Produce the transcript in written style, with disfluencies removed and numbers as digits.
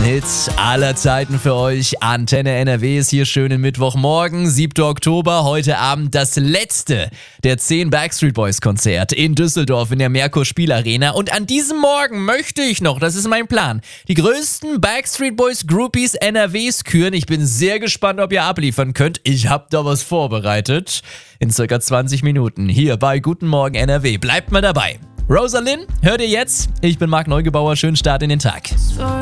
besten Hits aller Zeiten für euch. Antenne NRW ist hier schön im Mittwochmorgen, 7. Oktober. Heute Abend das letzte der 10 Backstreet Boys Konzerte in Düsseldorf in der Merkur Spielarena. Und an diesem Morgen möchte ich noch, das ist mein Plan, die größten Backstreet Boys Groupies NRWs küren. Ich bin sehr gespannt, ob ihr abliefern könnt. Ich habe da was vorbereitet. In circa 20 Minuten hier bei Guten Morgen NRW. Bleibt mal dabei. Rosalind, hört ihr jetzt? Ich bin Marc Neugebauer. Schönen Start in den Tag.